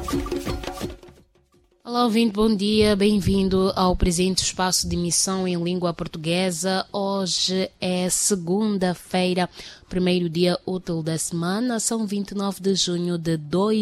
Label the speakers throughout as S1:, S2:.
S1: Olá, ouvinte, bom dia, bem-vindo ao presente espaço de emissão em língua portuguesa. Hoje é segunda-feira, primeiro dia útil da semana, são 29 de junho de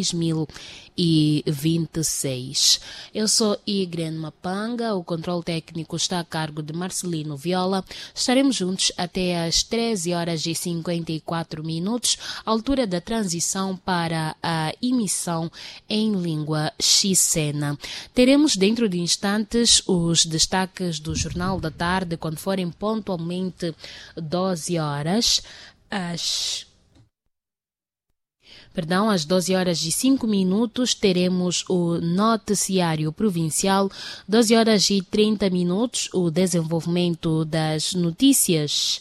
S1: 2026. Eu sou Igren Mapanga, o controle técnico está a cargo de Marcelino Viola. Estaremos juntos até às 13 horas e 54 minutos, altura da transição para a emissão em língua xicena. Teremos dentro de instantes os destaques do Jornal da Tarde, quando forem pontualmente 12 horas. Às 12 horas e 5 minutos, teremos o Noticiário Provincial. 12 horas e 30 minutos, o desenvolvimento das notícias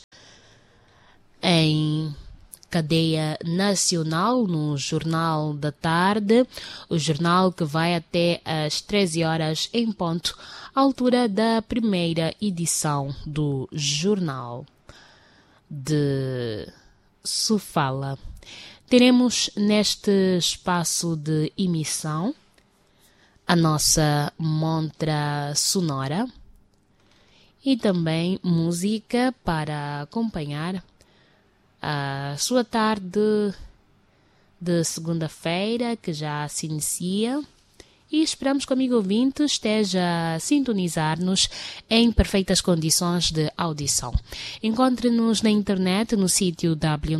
S1: em cadeia nacional no Jornal da Tarde, o jornal que vai até às 13 horas em ponto, altura da primeira edição do Jornal de Sofala. Teremos neste espaço de emissão a nossa montra sonora e também música para acompanhar a sua tarde de segunda-feira, que já se inicia, e esperamos que o amigo ouvinte esteja a sintonizar-nos em perfeitas condições de audição. Encontre-nos na internet no sítio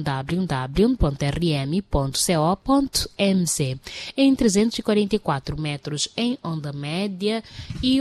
S1: www.rm.co.mz em 344 metros em onda média e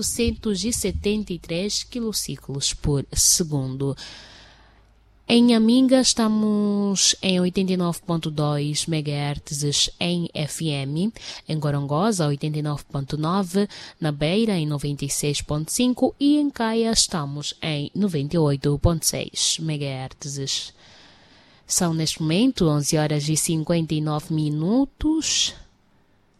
S1: 873 quilociclos por segundo. Em Aminga estamos em 89.2 MHz em FM, em Gorongosa 89.9, na Beira em 96.5 e em Caia estamos em 98.6 MHz. São neste momento 11 horas e 59 minutos.